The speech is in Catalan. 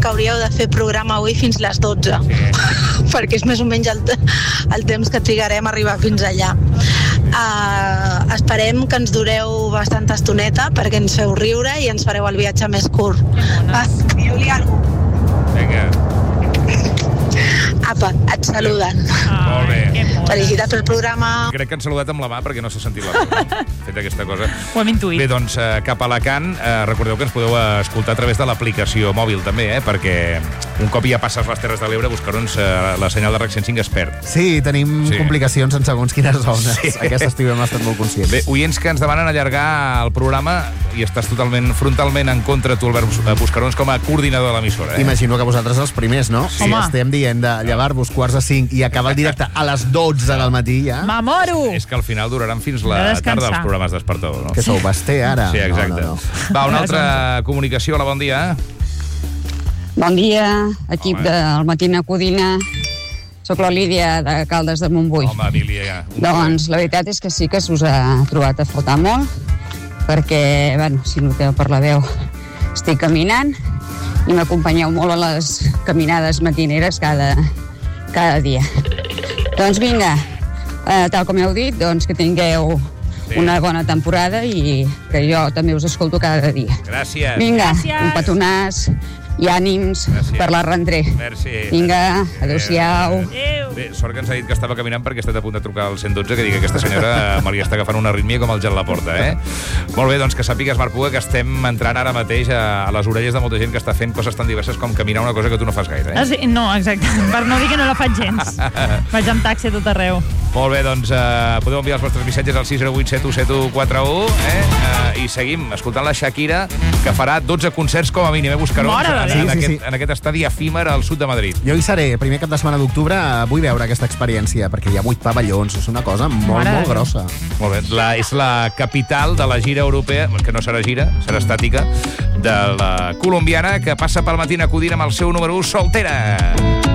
que hauríeu de fer programa avui fins les 12, perquè és més o menys el temps que trigarem a arribar fins allà. Esperem que ens dureu bastanta estoneta perquè ens feu riure i ens fareu el viatge més curt. Va, escriu-li algú. Vinga. Apa, et saluden. Molt bé. Felicitats pel programa. Crec que han saludat amb la mà perquè no s'ha sentit la veu. Fet aquesta cosa. Ho hem intuït. Bé, doncs, cap a Alacant, recordeu que ens podeu escoltar a través de l'aplicació mòbil, també, perquè un cop ja passes les Terres de l'Ebre, buscar-nos la senyal de RAC 105 es perd. Sí, tenim complicacions en segons quines zones. Sí. Aquest estiu hem estat molt conscients. Bé, oients que ens demanen allargar el programa i estàs frontalment en contra, tu, Albert Buscarons, com a coordinador de l'emissora. Imagino que vosaltres els primers, no? Sí. Si estem dient de llevar-vos 4:45 i acabar el directe a les 12 del matí, ja... M'amoro! És que al final duraran fins la tarda els programes d'Espertador, no? Que sou basté, ara? Sí, exacte. No. Va, una altra comunicació. Hola, bon dia. Bon dia, equip del Matina Codina. Soc la Lídia de Caldes de Montbui. Home, Lídia. Doncs la veritat és que sí que s'us ha trobat a faltar molt, perquè, bueno, si noteu per la veu, estic caminant i m'acompanyeu molt a les caminades matineres cada dia. Doncs vinga, tal com heu dit, doncs que tingueu una bona temporada i que jo també us escolto cada dia. Gràcies. Vinga, Gràcies. Un petonàs i ànims per la rentré. Merci. Vinga, adéu-siau. Bé, sort que ens ha dit que estava caminant perquè ha estat a punt de trucar al 112, que digui que aquesta senyora me li està agafant una arrítmia com el gel a la porta, Molt bé, doncs que sàpigues, Marc Puga, que estem entrant ara mateix a les orelles de molta gent que està fent coses tan diverses com caminar, una cosa que tu no fas gaire, Sí, no, exacte. Per no dir que no la faig gens. Vaig amb taxi a tot arreu. Molt bé, doncs podeu enviar els vostres missatges al 608717141, i seguim escoltant la Shakira, que farà 12 concerts com a mínim, Buscarons, en aquest estadi efímer al sud de Madrid. Jo hi seré, primer cap de setmana d'octubre, vull veure aquesta experiència, perquè hi ha 8 pavellons, és una cosa molt grossa. Molt bé, és la capital de la gira europea, que no serà gira, serà estàtica, de la colombiana, que passa pel Matina Codina amb el seu número 1, Soltera.